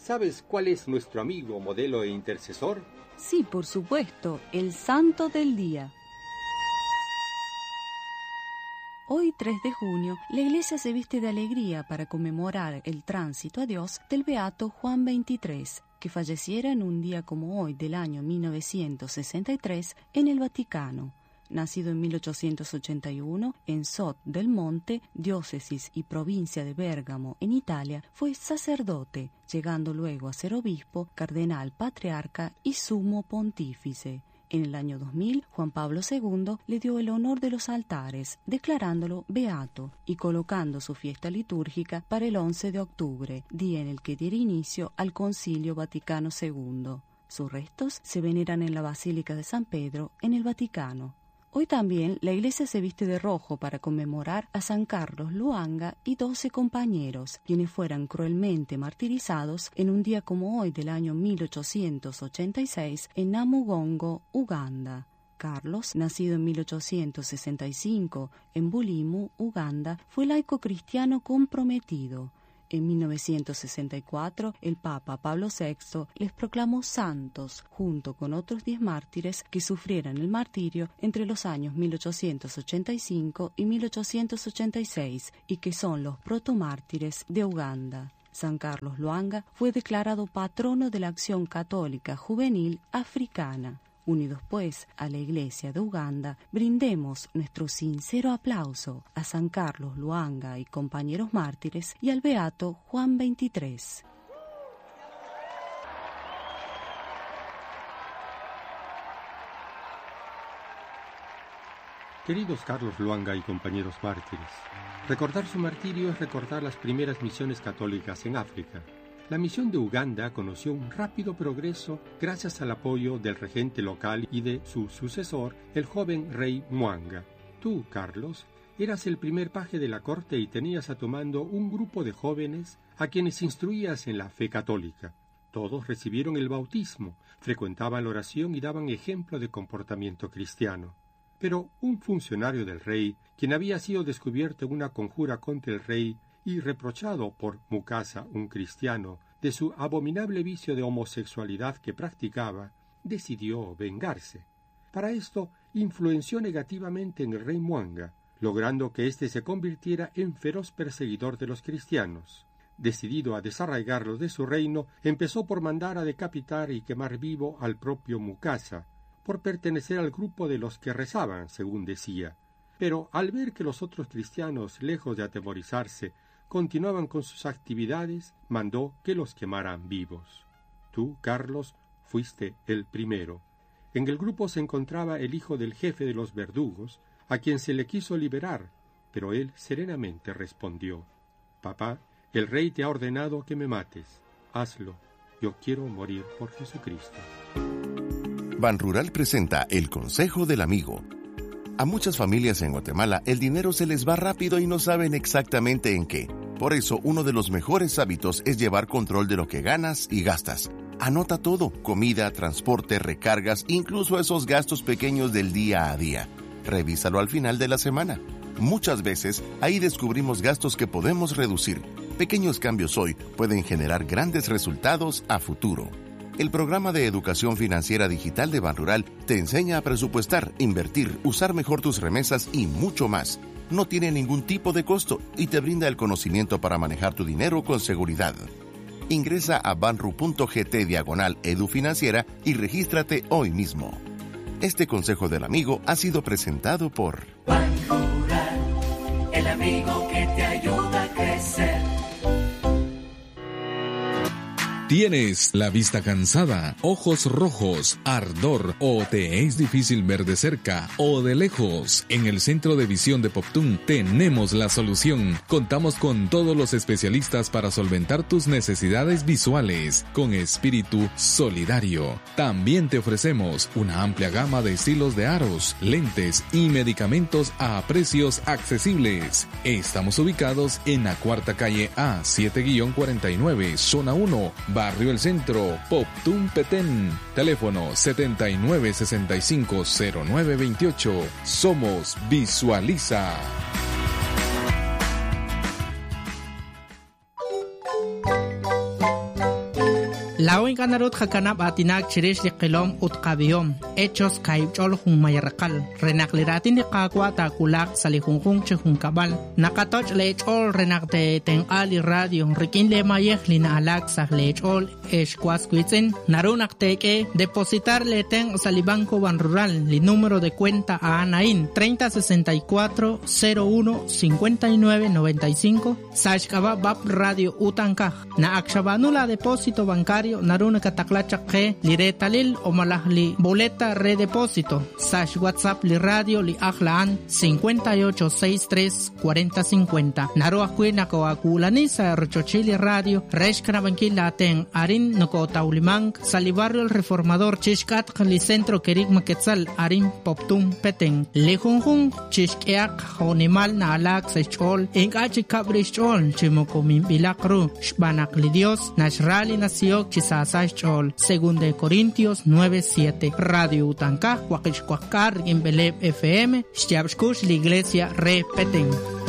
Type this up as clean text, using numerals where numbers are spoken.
¿Sabes cuál es nuestro amigo, modelo e intercesor? Sí, por supuesto, el santo del día. Hoy, 3 de junio, la Iglesia se viste de alegría para conmemorar el tránsito a Dios del beato Juan XXIII, que falleciera en un día como hoy del año 1963 en el Vaticano. Nacido en 1881 en Sot del Monte, diócesis y provincia de Bérgamo, en Italia, fue sacerdote, llegando luego a ser obispo, cardenal, patriarca y sumo pontífice. En el año 2000, Juan Pablo II le dio el honor de los altares, declarándolo beato y colocando su fiesta litúrgica para el 11 de octubre, día en el que diera inicio al Concilio Vaticano II. Sus restos se veneran en la Basílica de San Pedro, en el Vaticano. Hoy también la Iglesia se viste de rojo para conmemorar a San Carlos Luanga y 12 compañeros, quienes fueran cruelmente martirizados en un día como hoy del año 1886 en Namugongo, Uganda. Carlos, nacido en 1865 en Bulimu, Uganda, fue laico cristiano comprometido. En 1964, el Papa Pablo VI les proclamó santos, junto con otros 10 mártires que sufrieran el martirio entre los años 1885 y 1886, y que son los protomártires de Uganda. San Carlos Luanga fue declarado patrono de la acción católica juvenil africana. Unidos pues a la Iglesia de Uganda, brindemos nuestro sincero aplauso a San Carlos Luanga y compañeros mártires y al beato Juan XXIII. Queridos Carlos Luanga y compañeros mártires, recordar su martirio es recordar las primeras misiones católicas en África. La misión de Uganda conoció un rápido progreso gracias al apoyo del regente local y de su sucesor, el joven rey Mwanga. Tú, Carlos, eras el primer paje de la corte y tenías a tu mando un grupo de jóvenes a quienes instruías en la fe católica. Todos recibieron el bautismo, frecuentaban la oración y daban ejemplo de comportamiento cristiano. Pero un funcionario del rey, quien había sido descubierto en una conjura contra el rey, y reprochado por Mukasa, un cristiano, de su abominable vicio de homosexualidad que practicaba, decidió vengarse. Para esto, influenció negativamente en el rey Mwanga, logrando que éste se convirtiera en feroz perseguidor de los cristianos. Decidido a desarraigarlos de su reino, empezó por mandar a decapitar y quemar vivo al propio Mukasa, por pertenecer al grupo de los que rezaban, según decía. Pero al ver que los otros cristianos, lejos de atemorizarse, continuaban con sus actividades, mandó que los quemaran vivos. Tú, Carlos, fuiste el primero. En el grupo se encontraba el hijo del jefe de los verdugos, a quien se le quiso liberar, pero él serenamente respondió: «Papá, el rey te ha ordenado que me mates. Hazlo. Yo quiero morir por Jesucristo». Banrural presenta el Consejo del Amigo. A muchas familias en Guatemala el dinero se les va rápido y no saben exactamente en qué. Por eso, uno de los mejores hábitos es llevar control de lo que ganas y gastas. Anota todo: comida, transporte, recargas, incluso esos gastos pequeños del día a día. Revísalo al final de la semana. Muchas veces ahí descubrimos gastos que podemos reducir. Pequeños cambios hoy pueden generar grandes resultados a futuro. El programa de educación financiera digital de Banrural te enseña a presupuestar, invertir, usar mejor tus remesas y mucho más. No tiene ningún tipo de costo y te brinda el conocimiento para manejar tu dinero con seguridad. Ingresa a banru.gt/edufinanciera y regístrate hoy mismo. Este consejo del amigo ha sido presentado por Banrural, el amigo que te ayuda a crecer. ¿Tienes la vista cansada, ojos rojos, ardor o te es difícil ver de cerca o de lejos? En el Centro de Visión de Poptún tenemos la solución. Contamos con todos los especialistas para solventar tus necesidades visuales con espíritu solidario. También te ofrecemos una amplia gama de estilos de aros, lentes y medicamentos a precios accesibles. Estamos ubicados en la 4ª calle A, 7-49, zona 1, Barrio El Centro, Poptún, Petén. Teléfono 79650928. Somos Visualiza. Lawin kanarut hakanap atinak chirish li qilom utqabiyom. Hechos kaibchol hung mayarqal. Renakliratin li qaqwa takulak salihungkung chihung kabal. Nakatoch lechol renakte tengali radio. Rikin le mayeh lina alak sa lechol eshkwaskuitzin. Narunak teke depositar le ten salibanco ban rural. Li número de cuenta a Anain 3064 01 59 95. Sashkaba bab radio utankaj. Na akshabanula depósito bancario naruna kataklachak ke liretalil o malahli boleta redepósito. Sash WhatsApp li radio li aklaan 5863 4050. Naruakwi nakawakulani sa Rochochili radio reshkanabankila aten arin nokotaulimang sa li barrio el reformador chishkat li centro kerik maketzal arin poptum peteng. Lihunghung chishkeak honimal na alak sa chol inkachi kabrish chol chimokomimbilakru shbanak li Dios nashrali nasiyok chisasay chol. Según de Corintios 9:7. Radio Utankaj Huaquishcuacar en Beleb FM Shtiabshkush la iglesia repeten.